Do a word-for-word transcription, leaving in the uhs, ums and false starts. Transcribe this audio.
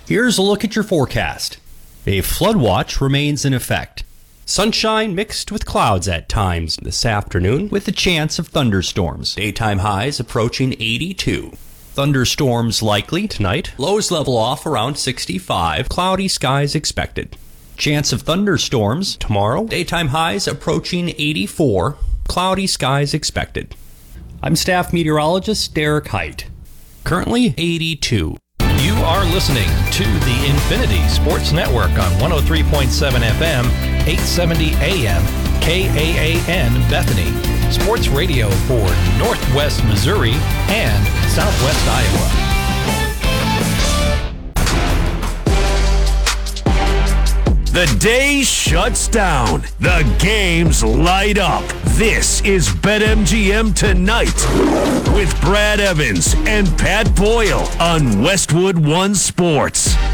Here's a look at your forecast. A flood watch remains in effect. Sunshine mixed with clouds at times this afternoon with a chance of thunderstorms. Daytime highs approaching eighty-two. Thunderstorms likely tonight. Lows level off around sixty-five. Cloudy skies expected. Chance of thunderstorms tomorrow. Daytime highs approaching eighty-four. Cloudy skies expected. I'm staff meteorologist Derek Height. Currently eighty-two. You are listening to the Infinity Sports Network on one oh three point seven F M, eight seventy A M, K A A N Bethany. Sports radio for Northwest Missouri and Southwest Iowa. The day shuts down. The games light up. This is BetMGM Tonight with Brad Evans and Pat Boyle on Westwood One Sports.